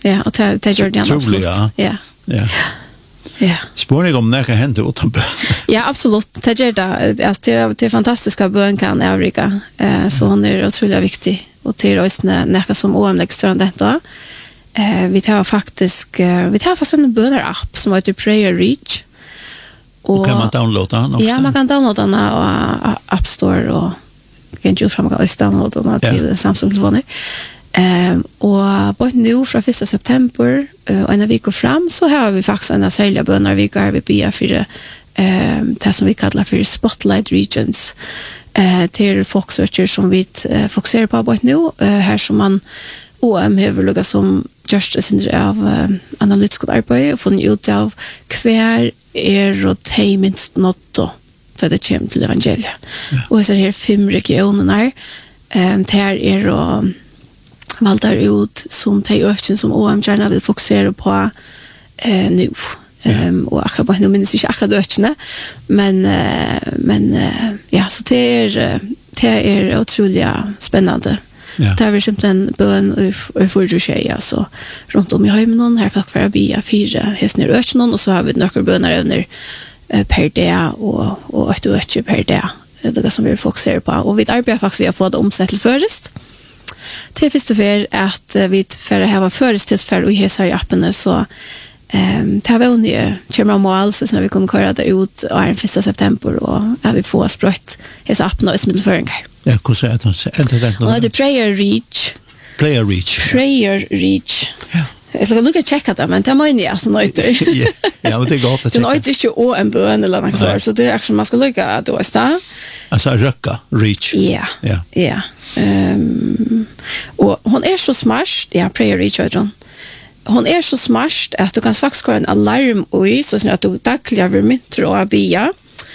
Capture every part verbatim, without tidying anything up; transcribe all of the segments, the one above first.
ja, och det det gör det absolut. Ja. Ja. Ja. Ja. Spårning om när kan hända utan bön. Ja, absolut. Det gör det. Alltså det är det fantastiska bön kan Afrika. Eh så hon är otroligt viktig och till oss när som O M extra då. Eh vi tar faktiskt vi tar fast en böner-app som heter Prayer Reach. Och kan man downloada den också? Ja, man kan downloada den på App Store och kan ju fram och downloada den till Samsung-telefoner. Ehm och på nu från första september och en vecka fram så har vi faktiskt en särskild böner vi går vi be för ehm det som vi kallar för Spotlight Regions. Eh till folksearcher som vi fokuserar på på nu här som man O M har lugga som just in av analytiska arbete och funnit ut av kvar är rotaminst notto så det kommer till evangeliet. Ja. Och så här fem regioner ehm där är och valtar ut som de öken som O M gärna vill fokusera på eh nu. Ehm och akkurat på nu minns jag akkurat ökene men uh, men uh, ja så det är det är otroligt spännande. Ja. Det är som en bön och för ju säga så runt om i hemmen här folk för att be fyra hästner öknen och så har vi några böner över per dag och och ett öke per dag. Det är som vi fokuserar på och vi arbetar faktiskt vi har fått omsätt till först. Det första för att vi för att ha föreställt för och hesa i appen så ehm tar vi under Chamber Mall så när vi kommer köra det ut den första september och är vi får sprött hesa appen och smittelföring. Ja, hur säger det? Inte det. Och det Prayer Reach. Prayer Reach. Prayer Reach. Ja. Jag ska lucka checka det men det var inte jag så nöjd. Ja, ja, men det går att checka. Det är inte ju å en bön eller något så så det är också man ska lucka då är det. Alltså röka Reach. Ja. Ja. Ja. Ehm och hon är så smart, ja Prayer Reach John. Hon är så smart att du kan faktiskt köra en alarm och så att du dagligen vill myntra och bia.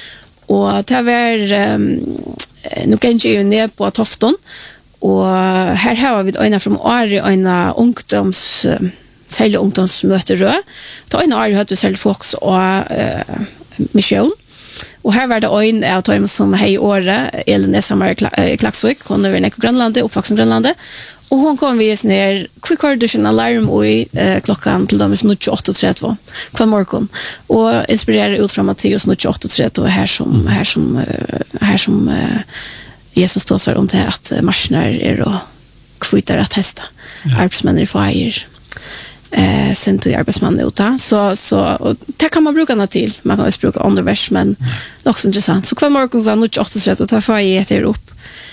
Och det var um, nu kan jag ju ner på Tofton och här har vi en från Ari en ungdoms sälj ungdomsmöte rö. Då en Ari hade själv fokus och uh, mission. Och här var det en av dem som hej året Elin Samar Klaxvik hon är i Grönlandet uppvuxen Grönlandet. Och hon kom vi ner quick audition alarm och eh, klockan till dem är tjugoåtta trettio kvar morgon och inspirerar ut från Matteus tjugoåtta trettio här som här som här som eh, Jesus står så om det att marscher är och kvittar att testa ja. Arbetsmän i fire eh sen till arbetsmän uta så så det kan man bruka till man kan bruka undervers men ja. Också intressant så kvar morgon så tjugoåtta trettio tar fire till upp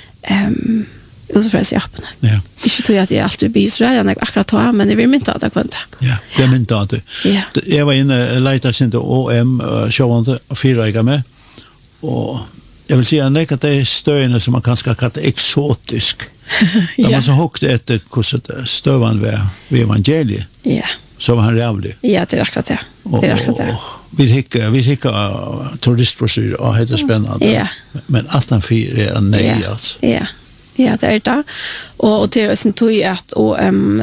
ehm utfräs i appen. Ja. Det är ju att det alltid blir så jag akkurat ta men det vill inte att kvanta. Ja, det är inte att. Ja. Jag var inne lite sen till O M showande och fyra med och jag vill säga att det är stöjande som man kanske kallar exotisk. Där man så högt efter hur stövan var vid evangeliet. Ja. Så var han rävlig. Ja, det är akkurat det. Det är akkurat det. Vi hickar, vi hickar turistbroschyr och det är spännande. Ja. Men allt han fyra är nej ja. Alltså. Ja. Ja, det är det. Och och till sin tog att och um,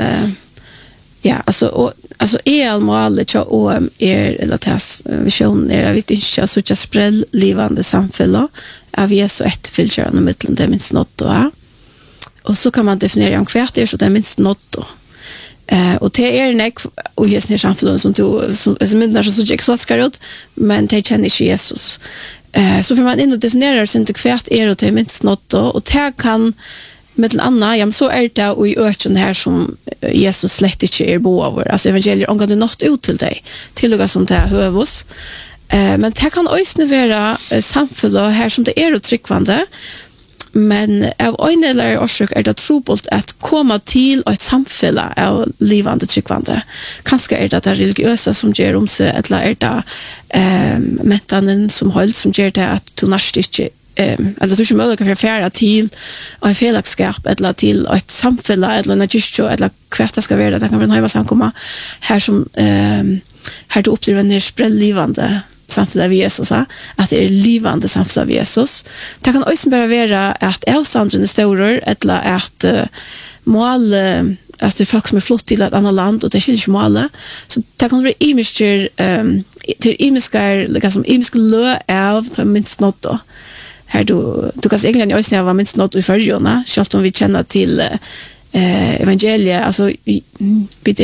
ja, alltså och alltså är målet så och är eller tas vision är vi inte så just spräll levande samfälla av Jesus ett filter i mitten det minst något då. Och så kan man definiera om kvärt är så det minst något då. Eh och det är näck och Jesus samfällan som du som mindre så så exotiska ut men det känner inte Jesus. Eh så för man in och definierar sin kvärt är det minst något då och det kan med en annan ja så är det och i öken här som Jesus slett inte är boaver alltså evangeliet om du nått ut till dig till något som det hövs eh men det kan också vara samfälla här som det är uttryckvande men av en eller orsök är det trobult att komma till ett samfälla av livande tryckvande. Kanske är det det religiösa som gör om sig eller är det eh, metanen som hålls som gör det att du nästan inte eh, eller du inte möjligt att förfärda till en felakskap eller till ett samfälla eller en gistjo eller kvart det ska vara det kan vara en höjma samkomma här som eh, här du upplever en sprällivande samfället av Jesus, att det är livande samfället av Jesus. Det kan också bara vara att avstånden är stora eller att uh, mål, uh, att det är folk som är flott till ett annat land och det är inte mål. Så det kan vara imisker, um, till imiskar, liksom imisk lö av, det är minst något då. Här du, du kan egentligen också vara minst något i förrjorna, själv om vi känner till uh, evangeliet, alltså vi, vi